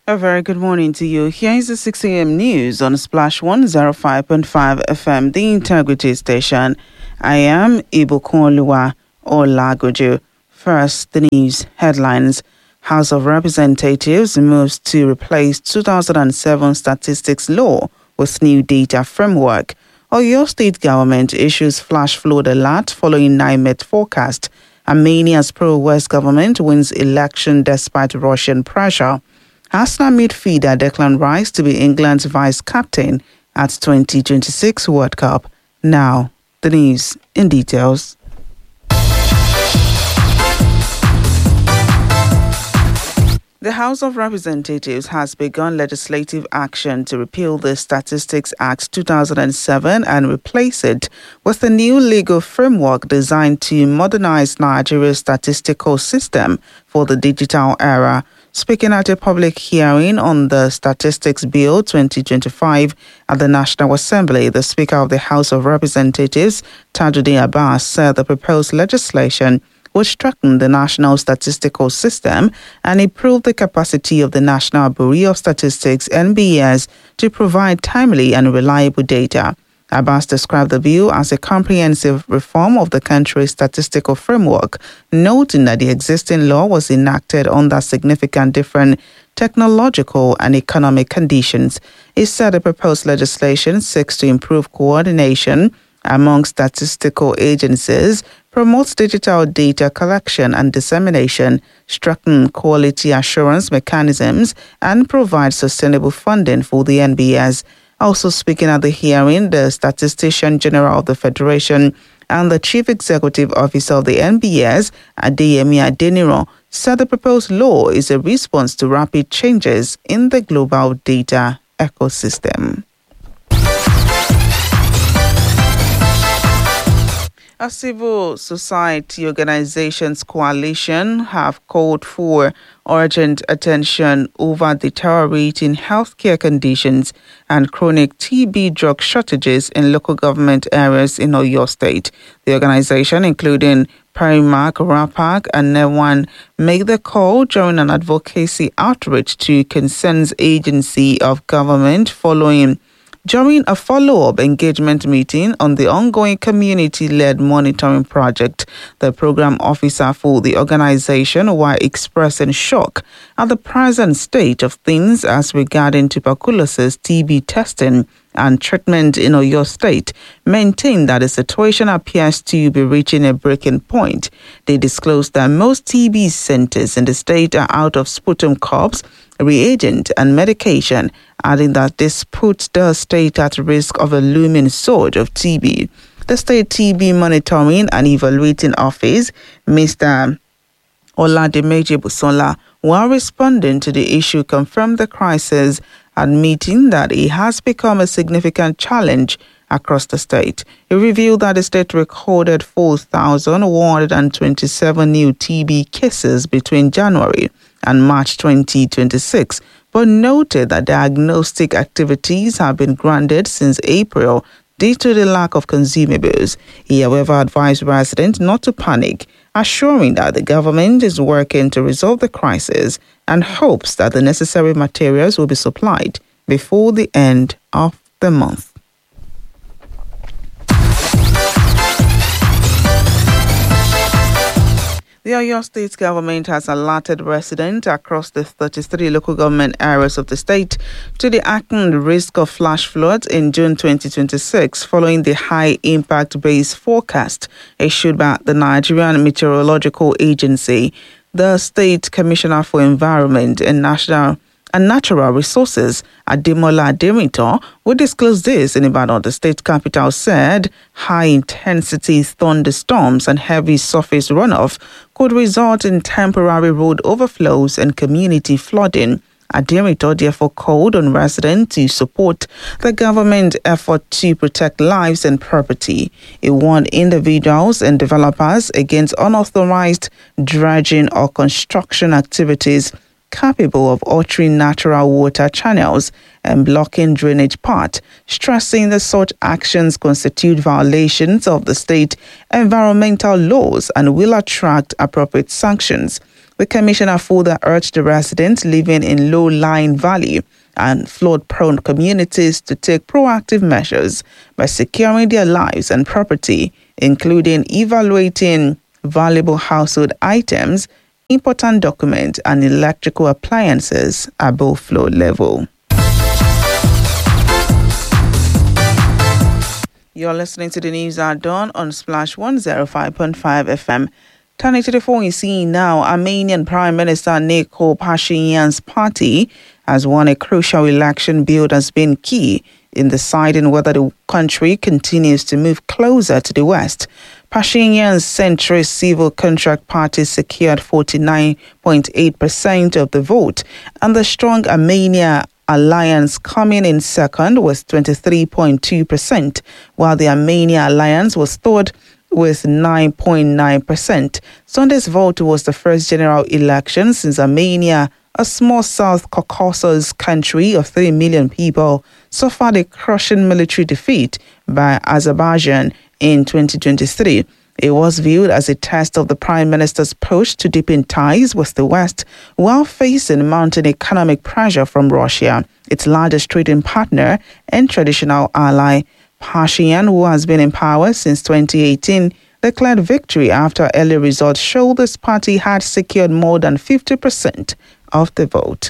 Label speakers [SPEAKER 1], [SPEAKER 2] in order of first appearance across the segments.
[SPEAKER 1] A very good morning to you. Here is the 6 a.m. news on Splash 105.5 FM, the Integrity Station. I am Ibukunoluwa Olagoju. First, the news headlines. House of Representatives moves to replace 2007 statistics law with new data framework. Oyo State government issues flash flood alert following NIMET forecast. Armenia's pro-West government wins election despite Russian pressure. Arsenal midfielder Declan Rice to be England's vice-captain at 2026 World Cup. Now, the news in details. The House of Representatives has begun legislative action to repeal the Statistics Act 2007 and replace it with a new legal framework designed to modernize Nigeria's statistical system for the digital era. Speaking at a public hearing on the Statistics Bill 2025 at the National Assembly, the Speaker of the House of Representatives, Tajuddin Abbas, said the proposed legislation would strengthen the national statistical system and improve the capacity of the National Bureau of Statistics, NBS, to provide timely and reliable data. Abbas described the bill as a comprehensive reform of the country's statistical framework, noting that the existing law was enacted under significant different technological and economic conditions. He said the proposed legislation seeks to improve coordination among statistical agencies, promotes digital data collection and dissemination, strengthen quality assurance mechanisms, and provide sustainable funding for the NBS. Also speaking at the hearing, the Statistician General of the Federation and the Chief Executive Officer of the NBS, Adeyemi Adeniro, said the proposed law is a response to rapid changes in the global data ecosystem. A civil society organizations coalition have called for urgent attention over deteriorating healthcare conditions and chronic TB drug shortages in local government areas in Oyo State. The organization, including Parimak, Rapak, and Newan, made the call during an advocacy outreach to concerns agency of government during a follow-up engagement meeting on the ongoing community-led monitoring project. The program officer for the organization, while expressing shock at the present state of things as regarding tuberculosis, TB testing, and treatment in Oyo State, maintained that the situation appears to be reaching a breaking point. They disclosed that most TB centers in the state are out of sputum cups, reagent, and medication, adding that this puts the state at risk of a looming surge of TB. The State TB Monitoring and Evaluating Office, Mr. Oladimeji Busola, while responding to the issue, confirmed the crisis, admitting that it has become a significant challenge across the state. He revealed that the state recorded 4,127 new TB cases between January and March 2026, but noted that diagnostic activities have been grounded since April due to the lack of consumables. He, however, advised residents not to panic, assuring that the government is working to resolve the crisis and hopes that the necessary materials will be supplied before the end of the month. The Oyo State government has alerted residents across the 33 local government areas of the state to the heightened risk of flash floods in June 2026 following the high impact base forecast issued by the Nigerian Meteorological Agency. The State Commissioner for Environment and Natural Resources, Ademola Aderinto, who disclosed this in Ibadan, the state capital, said high-intensity thunderstorms and heavy surface runoff could result in temporary road overflows and community flooding. Aderinto therefore called on residents to support the government effort to protect lives and property. He warned individuals and developers against unauthorized dredging or construction activities capable of altering natural water channels and blocking drainage paths, stressing that such actions constitute violations of the state environmental laws and will attract appropriate sanctions. The commissioner further urged the residents living in low-lying valley and flood-prone communities to take proactive measures by securing their lives and property, including evaluating valuable household items, important documents, and electrical appliances above flood level. You're listening to the news at dawn on Splash 105.5 FM. Turning to the phone, you see now, Armenian Prime Minister Nikol Pashinyan's party has won a crucial election billed as being key in deciding whether the country continues to move closer to the West. Pashinyan's centrist civil contract party secured 49.8% of the vote, and the strong Armenia Alliance coming in second was 23.2%, while the Armenia Alliance was third with 9.9%. Sunday's vote was the first general election since Armenia, a small South Caucasus country of 3 million people, suffered a crushing military defeat by Azerbaijan in 2023. It was viewed as a test of the Prime Minister's push to deepen ties with the West while facing mounting economic pressure from Russia, its largest trading partner and traditional ally. Pashinyan, who has been in power since 2018, declared victory after early results showed this party had secured more than 50% of the vote.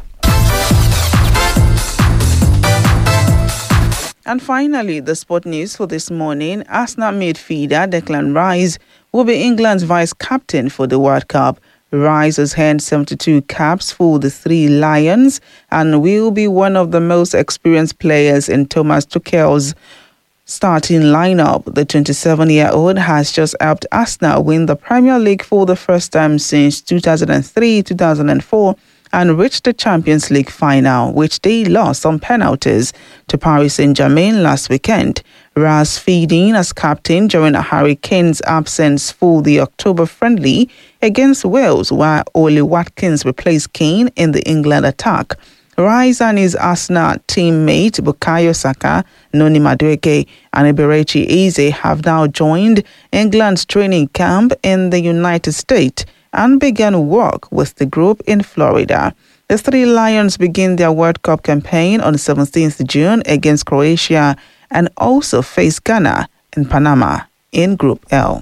[SPEAKER 1] And finally, the sport news for this morning. Arsenal midfielder Declan Rice will be England's vice-captain for the World Cup. Rice has earned 72 caps for the Three Lions and will be one of the most experienced players in Thomas Tuchel's starting lineup. The 27-year-old has just helped Arsenal win the Premier League for the first time since 2003-2004 and reached the Champions League final, which they lost on penalties to Paris Saint-Germain last weekend. Rice feeding as captain during a Hurricanes absence for the October friendly against Wales, while Oli Watkins replaced Kane in the England attack. Rice and his Arsenal teammate Bukayo Saka, Noni Madueke, and Eberechi Eze have now joined England's training camp in the United States and began work with the group in Florida. The Three Lions begin their World Cup campaign on 17th June against Croatia and also face Ghana and Panama in Group L.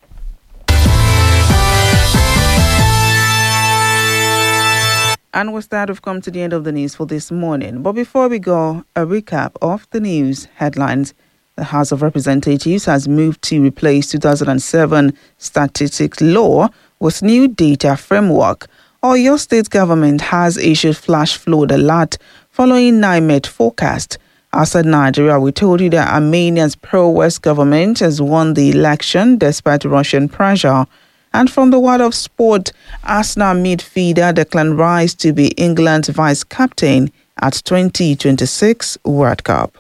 [SPEAKER 1] And with that, we've come to the end of the news for this morning. But before we go, a recap of the news headlines. The House of Representatives has moved to replace 2007 statistics law with new data framework. Oyo State government has issued flash flood alert following NIMET forecast. Outside Nigeria, we told you that Armenia's pro-West government has won the election despite Russian pressure. And from the world of sport, Arsenal midfielder Declan Rice to be England's vice-captain at 2026 World Cup.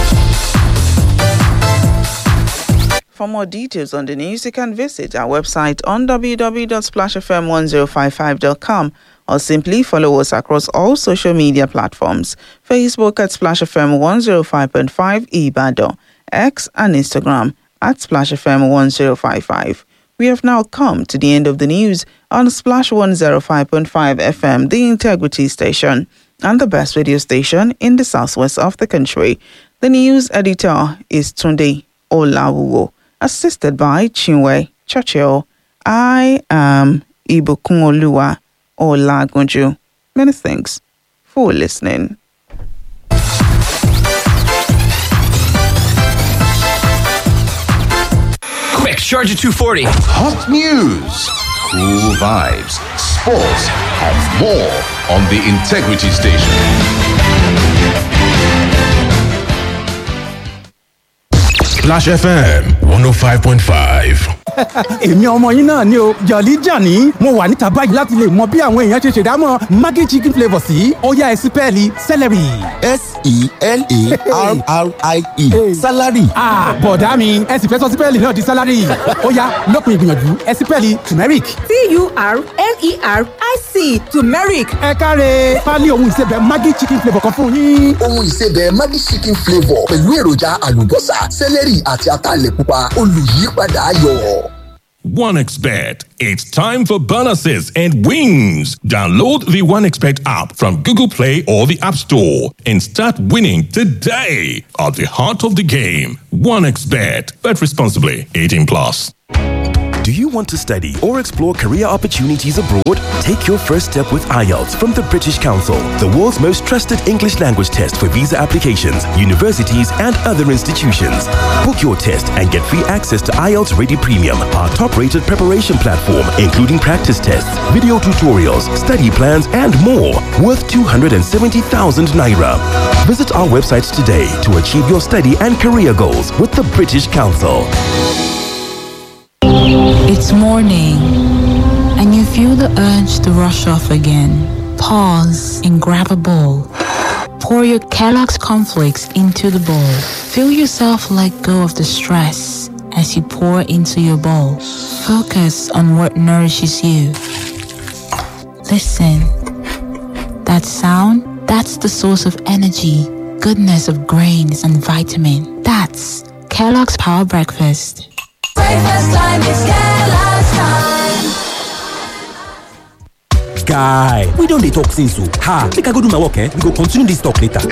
[SPEAKER 1] For more details on the news, you can visit our website on www.splashfm1055.com or simply follow us across all social media platforms. Facebook at Splash FM 105.5 Ibadan, X and Instagram at Splash FM 1055. We have now come to the end of the news on Splash 105.5 FM, the Integrity Station, and the best radio station in the southwest of the country. The news editor is Tunde Olawuwo, assisted by Chinwe Churchill. I am Ibukunoluwa Olagunju. Many thanks for listening.
[SPEAKER 2] Quick, charge at 240.
[SPEAKER 3] Hot news, cool vibes, sports, and more on the Integrity Station. Splash FM 105.5.
[SPEAKER 4] èmi ọmọ yín náà ni o Jolly Johnny mo wà níta báyìí láti lè mọ bí àwọn èèyàn ṣe ṣèdámọ̀ Maggi chicken flavour sí ó yá ẹ sí pẹ́ẹ́lí celery.
[SPEAKER 5] S-E-L-A-R-R-I-E salary.
[SPEAKER 4] bọ̀dá mi ẹ sì fẹ́ sọ sípẹ́ẹ̀lì náà di salary ó yá lópin ìgbìyànjú ẹ sípẹ́ẹ̀lì turmeric.
[SPEAKER 6] T-U-R-M-E-R-I-C turmeric.
[SPEAKER 4] ẹ káre pálí ohun ìsebẹ̀ Maggi chicken flavour kan fún yín.
[SPEAKER 5] Ohun ìsebẹ̀ Maggi chicken flavour pẹ̀lú èròjà àlùbọ́sà, sẹ́lẹ̀rì àti ataalẹ̀ pupa olùyípadà ayọ̀.
[SPEAKER 6] 1xBet. It's time for bonuses and wins. Download the 1xBet app from Google Play or the App Store and start winning today. At the heart of the game, 1xBet. Bet responsibly. 18+.
[SPEAKER 7] Do you want to study or explore career opportunities abroad? Take your first step with IELTS from the British Council, the world's most trusted English language test for visa applications, universities, and other institutions. Book your test and get free access to IELTS Ready Premium, our top-rated preparation platform, including practice tests, video tutorials, study plans, and more, worth 270,000 Naira. Visit our website today to achieve your study and career goals with the British Council.
[SPEAKER 8] It's morning, and you feel the urge to rush off again. Pause and grab a bowl. Pour your Kellogg's cornflakes into the bowl. Feel yourself let go of the stress as you pour into your bowl. Focus on what nourishes you. Listen. That sound, that's the source of energy, goodness of grains and vitamin. That's Kellogg's Power Breakfast.
[SPEAKER 9] Breakfast time is Kellogg's time.
[SPEAKER 4] Guy, we don't talk since so. Make I go do my work, We go continue this talk later.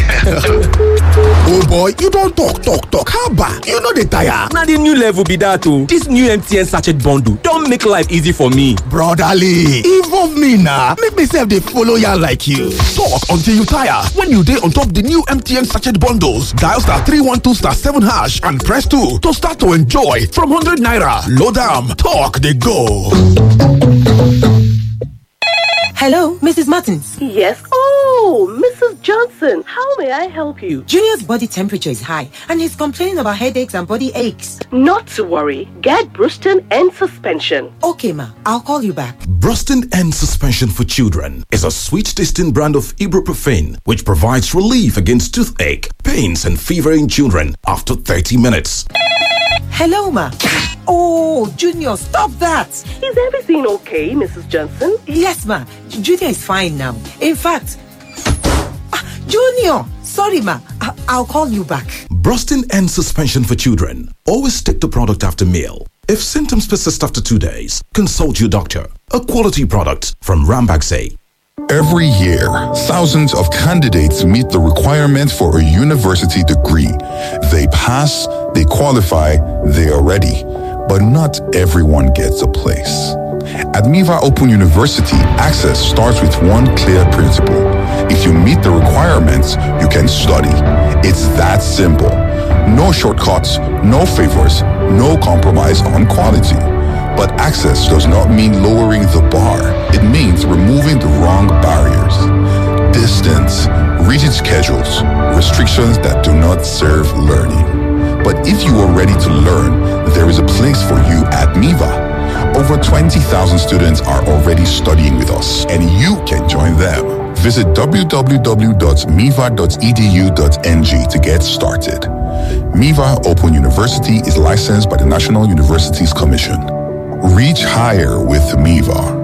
[SPEAKER 5] Oh boy, you don't talk. Haba, you know the tire.
[SPEAKER 4] Now the new level be that too. This new MTN sachet bundle don't make life easy for me.
[SPEAKER 5] Brotherly, involve me now. Make myself they follow ya like you. Talk until you tire. When you dey on top the new MTN sachet bundles, dial *312*7# and press 2 to start to enjoy from 100 Naira. Load am, talk they go.
[SPEAKER 10] Hello, Mrs. Martins.
[SPEAKER 11] Yes. Oh, Mrs. Johnson, how may I help you?
[SPEAKER 10] Junior's body temperature is high and he's complaining about headaches and body aches.
[SPEAKER 11] Not to worry. Get Bruston and suspension.
[SPEAKER 10] Okay, ma. I'll call you back.
[SPEAKER 3] Bruston and Suspension for Children is a sweet-tasting brand of ibuprofen which provides relief against toothache, pains, and fever in children after 30 minutes.
[SPEAKER 10] Hello, ma. Oh, Junior, stop that.
[SPEAKER 11] Is everything okay, Mrs. Johnson?
[SPEAKER 10] Yes, ma. Junior is fine now. In fact, Junior, sorry, ma. I'll call you back.
[SPEAKER 3] Bruston and Suspension for Children. Always take the product after meal. If symptoms persist after 2 days, consult your doctor. A quality product from Rambaxay.
[SPEAKER 12] Every year, thousands of candidates meet the requirements for a university degree. They pass, they qualify, they are ready. But not everyone gets a place. At Miva Open University, access starts with one clear principle. If you meet the requirements, you can study. It's that simple. No shortcuts, no favors, no compromise on quality. But access does not mean lowering the bar. It means removing the wrong barriers. Distance, rigid schedules, restrictions that do not serve learning. But if you are ready to learn, there is a place for you at Miva. Over 20,000 students are already studying with us, and you can join them. Visit www.miva.edu.ng to get started. Miva Open University is licensed by the National Universities Commission. Reach higher with Miva.